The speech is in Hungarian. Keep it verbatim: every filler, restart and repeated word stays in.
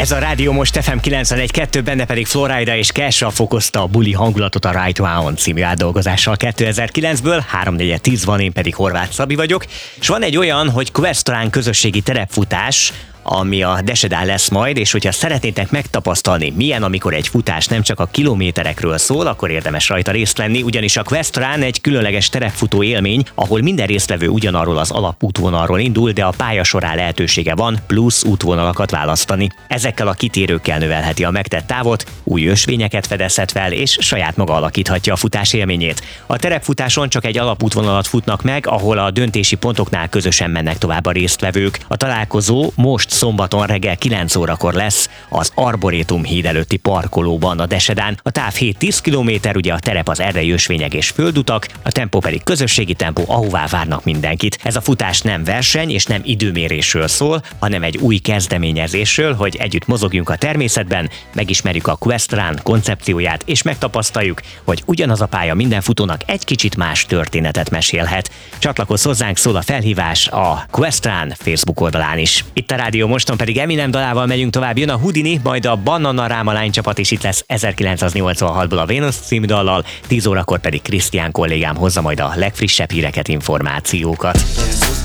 Ez a Rádió Most ef em kilencvenegy kettő, benne pedig Florida és Kesha fokozta a buli hangulatot a Right Round című átdolgozással kétezer-kilencből. háromnegyed tíz van, én pedig Horváth Szabi vagyok. És van egy olyan, hogy Questrán közösségi terepfutás, ami a Desedán lesz majd, és hogyha szeretnétek megtapasztalni, milyen, amikor egy futás nem csak a kilométerekről szól, akkor érdemes rajta részt venni, ugyanis a Questrán egy különleges terepfutó élmény, ahol minden résztvevő ugyanarról az alapútvonalról indul, de a pálya során lehetősége van plusz útvonalakat választani. Ezekkel a kitérőkkel növelheti a megtett távot, új ösvényeket fedezhet fel, és saját maga alakíthatja a futás élményét. A terepfutáson csak egy alapútvonalat futnak meg, ahol a döntési pontoknál közösen mennek tovább a résztvevők. A találkozó most szombaton reggel kilenc órakor lesz az Arborétum híd előtti parkolóban a Desedán. A táv hét-tíz kilométer, ugye a terep az erdei ösvények és földutak, a tempó pedig közösségi tempó, ahová várnak mindenkit. Ez a futás nem verseny és nem időmérésről szól, hanem egy új kezdeményezésről, hogy együtt mozogjunk a természetben, megismerjük a Questrán koncepcióját és megtapasztaljuk, hogy ugyanaz a pálya minden futónak egy kicsit más történetet mesélhet. Csatlakozz hozzánk, szól a felhívás a Questrán Facebook oldalán is. Itt a Rádió Moston pedig Eminem dalával megyünk tovább, jön a Houdini, majd a Bananarama lánycsapat is itt lesz ezerkilencszáznyolcvanhatból a Venus című dallal, tíz órakor pedig Krisztián kollégám hozza majd a legfrissebb híreket, információkat.